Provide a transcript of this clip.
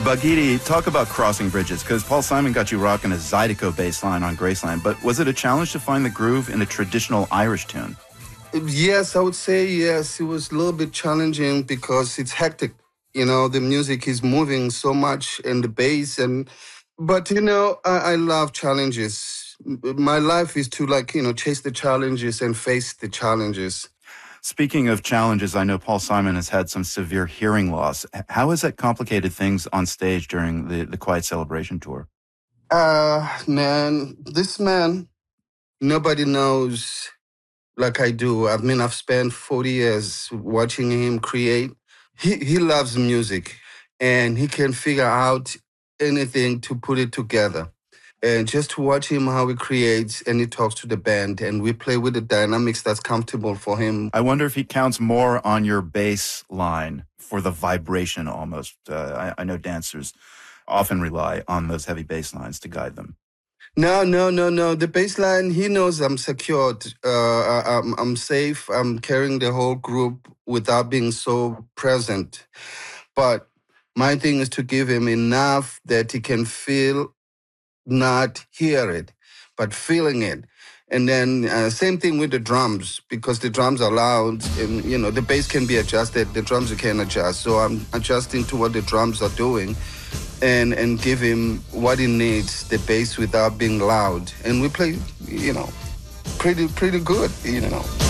Bagidi, talk about crossing bridges, because Paul Simon got you rocking a Zydeco bass line on Graceland, but was it a challenge to find the groove in a traditional Irish tune? Yes, I would say yes. It was a little bit challenging because it's hectic. The music is moving so much and the bass but I love challenges. My life is to chase the challenges and face the challenges. Speaking of challenges, I know Paul Simon has had some severe hearing loss. How has that complicated things on stage during the Quiet Celebration tour? This man, nobody knows like I do. I mean, I've spent 40 years watching him create. He loves music, and he can figure out anything to put it together. And just to watch him how he creates and he talks to the band and we play with the dynamics that's comfortable for him. I wonder if he counts more on your bass line for the vibration almost. I know dancers often rely on those heavy bass lines to guide them. No. The bass line, he knows I'm secured. I'm safe. I'm carrying the whole group without being so present. But my thing is to give him enough that he can feel, not hear it, but feeling it. And then same thing with the drums, because the drums are loud and, the bass can be adjusted. The drums you can adjust. So I'm adjusting to what the drums are doing and give him what he needs, the bass without being loud. And we play, pretty good,